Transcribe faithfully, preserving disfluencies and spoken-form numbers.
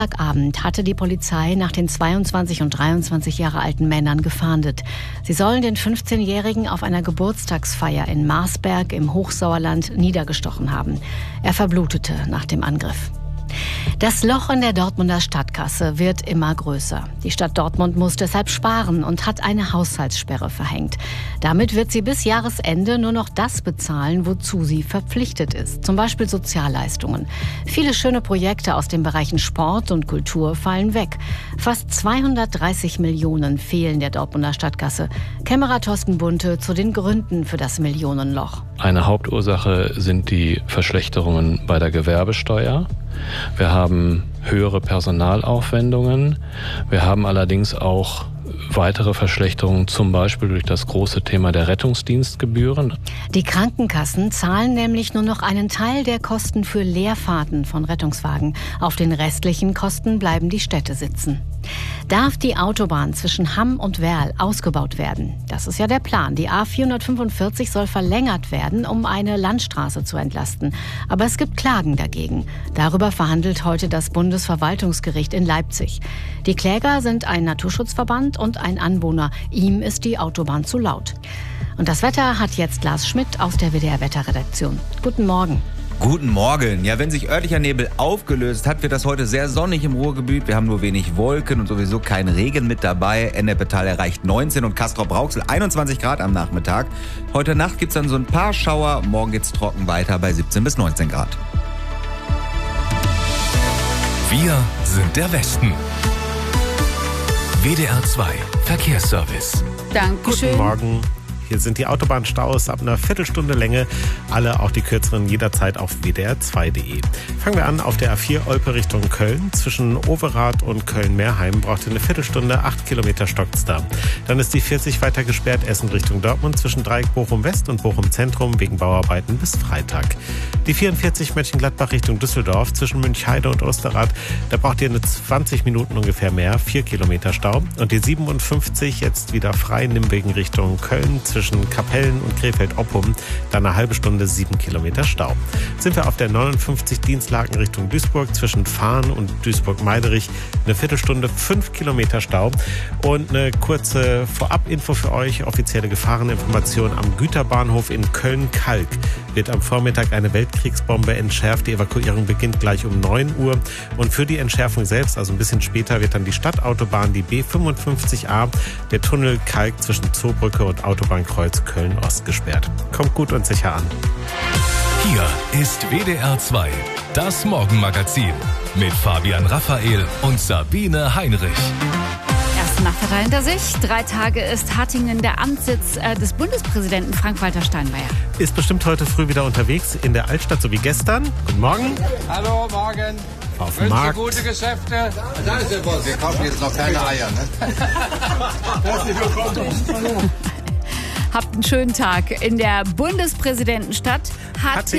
Abend hatte die Polizei nach den zweiundzwanzig und dreiundzwanzig Jahre alten Männern gefahndet. Sie sollen den fünfzehnjährigen auf einer Geburtstagsfeier in Marsberg im Hochsauerland niedergestochen haben. Er verblutete nach dem Angriff. Das Loch in der Dortmunder Stadtkasse wird immer größer. Die Stadt Dortmund muss deshalb sparen und hat eine Haushaltssperre verhängt. Damit wird sie bis Jahresende nur noch das bezahlen, wozu sie verpflichtet ist. Zum Beispiel Sozialleistungen. Viele schöne Projekte aus den Bereichen Sport und Kultur fallen weg. Fast zweihundertdreißig Millionen fehlen der Dortmunder Stadtkasse. Kämmerer Thorsten Bunte zu den Gründen für das Millionenloch. Eine Hauptursache sind die Verschlechterungen bei der Gewerbesteuer. Wir haben höhere Personalaufwendungen. Wir haben allerdings auch weitere Verschlechterungen, zum Beispiel durch das große Thema der Rettungsdienstgebühren. Die Krankenkassen zahlen nämlich nur noch einen Teil der Kosten für Leerfahrten von Rettungswagen. Auf den restlichen Kosten bleiben die Städte sitzen. Darf die Autobahn zwischen Hamm und Werl ausgebaut werden? Das ist ja der Plan. Die A vierhundertfünfundvierzig soll verlängert werden, um eine Landstraße zu entlasten. Aber es gibt Klagen dagegen. Darüber verhandelt heute das Bundesverwaltungsgericht in Leipzig. Die Kläger sind ein Naturschutzverband und ein Anwohner. Ihm ist die Autobahn zu laut. Und das Wetter hat jetzt Lars Schmidt aus der W D R-Wetterredaktion. Guten Morgen. Guten Morgen. Ja, wenn sich örtlicher Nebel aufgelöst hat, wird das heute sehr sonnig im Ruhrgebiet. Wir haben nur wenig Wolken und sowieso kein Regen mit dabei. Ennepetal erreicht neunzehn und Castrop-Rauxel einundzwanzig Grad am Nachmittag. Heute Nacht gibt's dann so ein paar Schauer. Morgen geht's trocken weiter bei siebzehn bis neunzehn Grad. Wir sind der Westen. W D R zwei Verkehrsservice. Dankeschön. Guten Morgen. Hier sind die Autobahnstaus ab einer Viertelstunde Länge. Alle, auch die kürzeren, jederzeit auf w d r zwei punkt d e. Fangen wir an auf der A vier Olpe Richtung Köln. Zwischen Overath und Köln-Meerheim braucht ihr eine Viertelstunde, acht Kilometer stockt's da. Dann ist die vierzig weiter gesperrt, Essen Richtung Dortmund zwischen Dreieck Bochum-West und Bochum-Zentrum wegen Bauarbeiten bis Freitag. Die vierundvierzig Mönchengladbach Richtung Düsseldorf zwischen Münchheide und Osterrad. Da braucht ihr eine zwanzig Minuten ungefähr mehr, vier Kilometer Stau. Und die siebenundfünfzig jetzt wieder frei Nimwegen Richtung Köln zwischen Zwischen Kapellen und Krefeld-Oppum, dann eine halbe Stunde, sieben Kilometer Stau. Sind wir auf der neunundfünfzig Dienstlaken Richtung Duisburg, zwischen Fahn und Duisburg-Meiderich, eine Viertelstunde, fünf Kilometer Stau. Und eine kurze Vorab-Info für euch, offizielle Gefahreninformation am Güterbahnhof in Köln-Kalk. Wird am Vormittag eine Weltkriegsbombe entschärft. Die Evakuierung beginnt gleich um neun Uhr. Und für die Entschärfung selbst, also ein bisschen später, wird dann die Stadtautobahn, die B fünfundfünfzig a, der Tunnel Kalk zwischen Zoobrücke und Autobahnkreuz Köln-Ost gesperrt. Kommt gut und sicher an. Hier ist W D R zwei, das Morgenmagazin mit Fabian Raphael und Sabine Heinrich. Erste Nachtverteil hinter sich. Drei Tage ist Hattingen der Amtssitz äh, des Bundespräsidenten Frank-Walter Steinmeier. Ist bestimmt heute früh wieder unterwegs in der Altstadt, so wie gestern. Guten Morgen. Hallo, morgen. Auf dem Markt. Gute Geschäfte. Da ist der Boss. Wir kaufen jetzt noch keine Eier. Ne? Herzlich willkommen. Habt einen schönen Tag in der Bundespräsidentenstadt Hattingen.